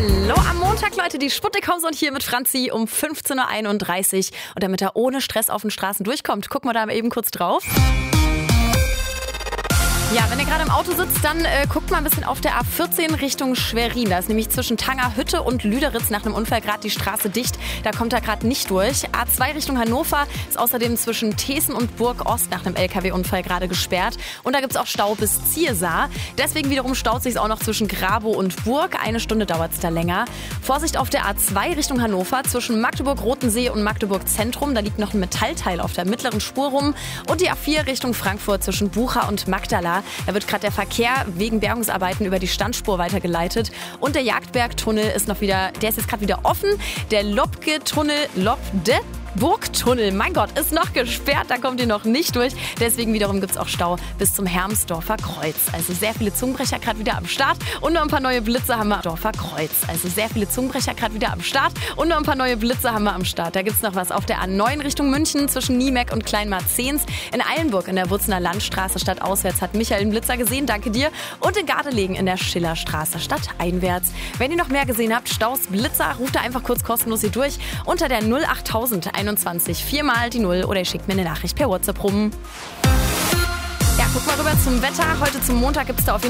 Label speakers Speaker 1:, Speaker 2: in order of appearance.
Speaker 1: Hallo am Montag, Leute, die Sputnik Homes und hier mit Franzi um 15.31 Uhr. Und damit er ohne Stress auf den Straßen durchkommt, gucken wir da eben kurz drauf. Ja, wenn ihr gerade im Auto sitzt, dann guckt mal ein bisschen auf der A14 Richtung Schwerin. Da ist nämlich zwischen Tangerhütte und Lüderitz nach einem Unfall gerade die Straße dicht. Da kommt er gerade nicht durch. A2 Richtung Hannover ist außerdem zwischen Thesen und Burg Ost nach einem LKW-Unfall gerade gesperrt. Und da gibt es auch Stau bis Ziersar. Deswegen wiederum staut sich auch noch zwischen Grabow und Burg. 1 Stunde dauert es da länger. Vorsicht auf der A2 Richtung Hannover zwischen Magdeburg-Rotensee und Magdeburg-Zentrum. Da liegt noch ein Metallteil auf der mittleren Spur rum. Und die A4 Richtung Frankfurt zwischen Bucha und Magdala. Da wird gerade der Verkehr wegen Bergungsarbeiten über die Standspur weitergeleitet. Und der Jagdbergtunnel ist jetzt gerade wieder offen. Der Burgtunnel, mein Gott, ist noch gesperrt, da kommt ihr noch nicht durch. Deswegen wiederum gibt es auch Stau bis zum Hermsdorfer Kreuz. Also sehr viele Zungenbrecher gerade wieder am Start. Und noch ein paar neue Blitze haben wir am Dorfer Kreuz. Also sehr viele Zungenbrecher gerade wieder am Start. Und noch ein paar neue Blitze haben wir am Start. Da gibt es noch was auf der A9 Richtung München zwischen Niemeck und Kleinmarzens. In Eilenburg in der Wurzener Landstraße stadtauswärts hat Michael einen Blitzer gesehen, danke dir. Und in Gardelegen in der Schillerstraße stadteinwärts. Wenn ihr noch mehr gesehen habt, Staus, Blitzer, ruft da einfach kurz kostenlos hier durch unter der 08000 21 4 die 0 oder ihr schickt mir eine Nachricht per WhatsApp rum. Ja, guck mal rüber zum Wetter. Heute zum Montag gibt es da auf jeden Fall